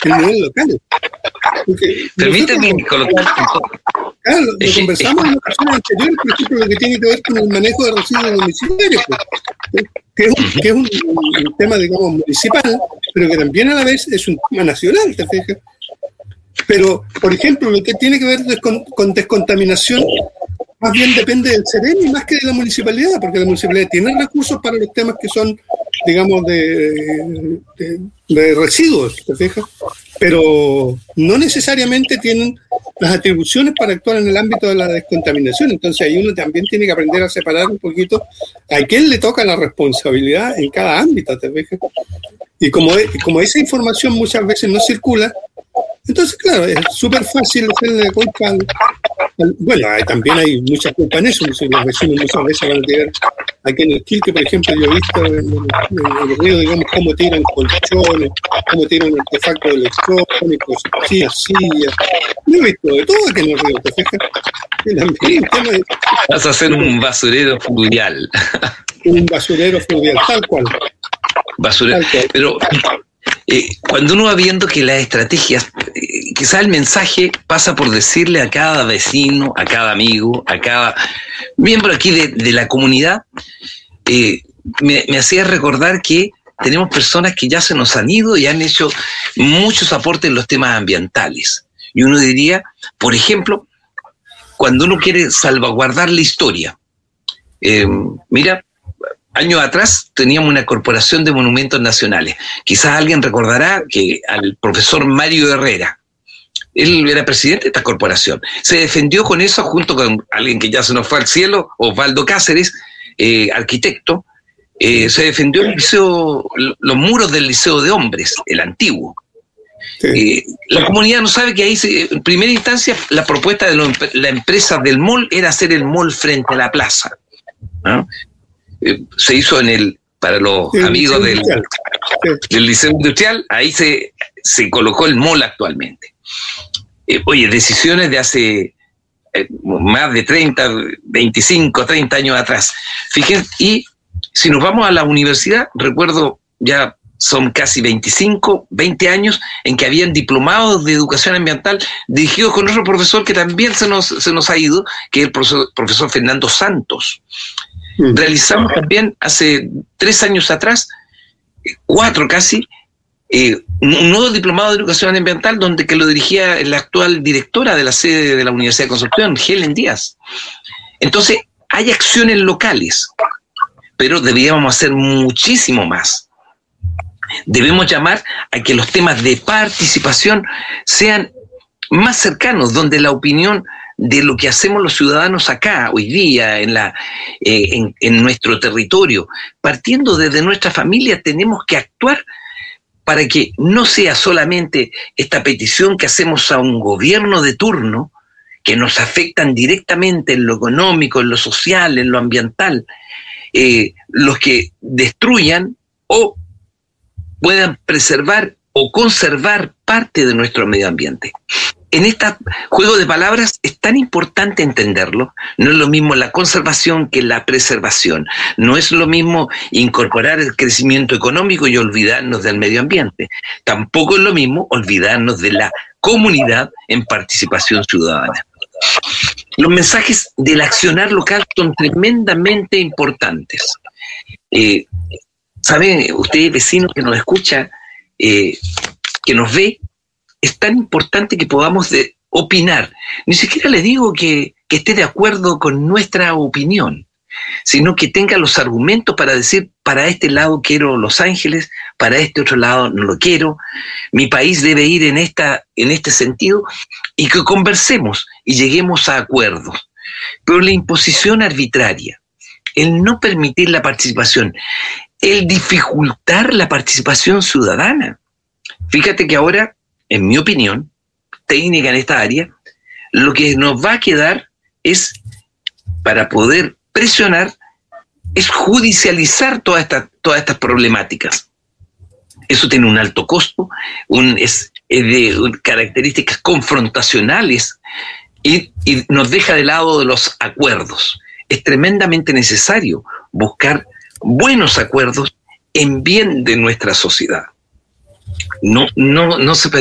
el nivel local. Permíteme colocar. Claro, lo conversamos en las ocasiones anteriores, por ejemplo, lo que tiene que ver con el manejo de residuos domiciliarios, que es un tema, digamos, municipal, pero que también a la vez es un tema nacional, ¿te fijas? Pero, por ejemplo, lo que tiene que ver con descontaminación, más bien depende del CEREMI más que de la municipalidad, porque la municipalidad tiene recursos para los temas que son, digamos, de residuos, ¿te fijas? Pero no necesariamente tienen las atribuciones para actuar en el ámbito de la descontaminación. Entonces ahí uno también tiene que aprender a separar un poquito a quién le toca la responsabilidad en cada ámbito, ¿te fijas? Y como esa información muchas veces no circula, entonces, claro, es súper fácil hacerle la culpa bueno, también hay mucha culpa en eso. Los vecinos muchas veces van a tirar aquí en el Quilque, por ejemplo, yo he visto en el río, digamos, cómo tiran colchones, cómo tiran artefactos electrónicos, sillas. Yo he visto de todo aquí en el río, ¿te fijas? Vas a hacer un basurero fluvial. Un basurero fluvial, tal cual. Basurero. Pero cuando uno va viendo que las estrategias, quizás el mensaje pasa por decirle a cada vecino, a cada amigo, a cada miembro aquí de la comunidad, me hacía recordar que tenemos personas que ya se nos han ido y han hecho muchos aportes en los temas ambientales. Y uno diría, por ejemplo, cuando uno quiere salvaguardar la historia, mira, años atrás teníamos una corporación de monumentos nacionales. Quizás alguien recordará que al profesor Mario Herrera, él era presidente de esta corporación, se defendió con eso junto con alguien que ya se nos fue al cielo, Osvaldo Cáceres, arquitecto, se defendió el liceo, los muros del Liceo de Hombres, el antiguo. Sí. La comunidad no sabe que ahí, en primera instancia, la propuesta de la empresa del mall era hacer el mall frente a la plaza, ¿no? Se hizo para los amigos del Liceo Industrial, ahí se colocó el mall actualmente. Oye, decisiones de hace más de 25, 30 años atrás. Fíjense, y si nos vamos a la universidad, recuerdo ya son casi 25, 20 años en que habían diplomados de educación ambiental dirigidos con otro profesor que también se nos ha ido, que es el profesor Fernando Santos. Realizamos también hace 3 años atrás, 4 casi, un nuevo diplomado de educación ambiental que lo dirigía la actual directora de la sede de la Universidad de Concepción, Helen Díaz. Entonces, hay acciones locales, pero deberíamos hacer muchísimo más. Debemos llamar a que los temas de participación sean más cercanos, donde la opinión de lo que hacemos los ciudadanos acá, hoy día, en nuestro territorio, partiendo desde nuestra familia, tenemos que actuar para que no sea solamente esta petición que hacemos a un gobierno de turno, que nos afectan directamente en lo económico, en lo social, en lo ambiental, los que destruyan o puedan preservar o conservar parte de nuestro medio ambiente. En este juego de palabras es tan importante entenderlo. No es lo mismo la conservación que la preservación. No es lo mismo incorporar el crecimiento económico y olvidarnos del medio ambiente. Tampoco es lo mismo olvidarnos de la comunidad en participación ciudadana. Los mensajes del accionar local son tremendamente importantes. ¿Saben ustedes, vecinos que nos escucha, que nos ve? Es tan importante que podamos opinar. Ni siquiera le digo que esté de acuerdo con nuestra opinión, sino que tenga los argumentos para decir, para este lado quiero Los Ángeles, para este otro lado no lo quiero, mi país debe ir en este sentido, y que conversemos y lleguemos a acuerdos. Pero la imposición arbitraria, el no permitir la participación, el dificultar la participación ciudadana. Fíjate que ahora, en mi opinión técnica en esta área, lo que nos va a quedar es, para poder presionar, es judicializar todas estas problemáticas. Eso tiene un alto costo, es de características confrontacionales y nos deja de lado de los acuerdos. Es tremendamente necesario buscar buenos acuerdos en bien de nuestra sociedad. No se